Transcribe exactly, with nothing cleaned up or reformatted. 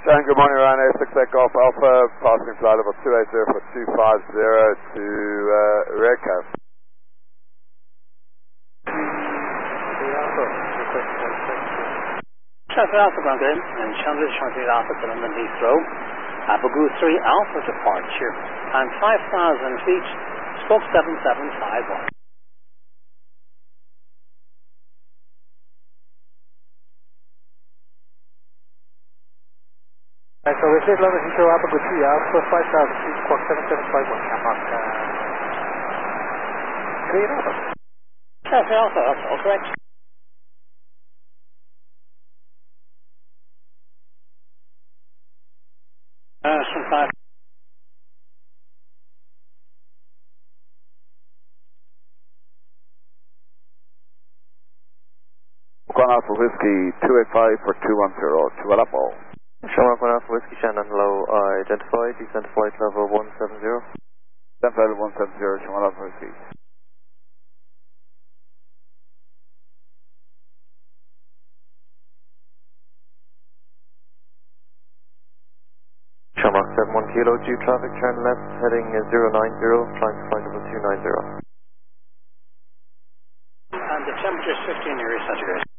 Shane, good morning, Ryanair six eight Golf Alpha, passing flight level two eight zero for two five zero to uh, Redcap. Traffic Alpha Ground in, and Chandler Charlie Alpha to London Heathrow, Abagu three Alpha departure, and five thousand feet, stroke seven seven five one. Right, so we're London Heathrow, Abagu three Alpha, five thousand feet, squawk seven seven five one, Camark. Uh, clear Alpha. Traffic Alpha, that's all correct. Uh, some five. One Alpha Whiskey two eight five for two one zero, two Alpha. Shamrock one Alpha Whiskey, Shannon low, uh, identified, descent flight level one seven zero. Descent flight level one seven zero, Shamrock Alpha Whiskey. Shamrock seven one Kilo, due traffic, turn left, heading uh, zero nine zero, flying to flight level two nine zero. And the temperature is fifteen degrees centigrade.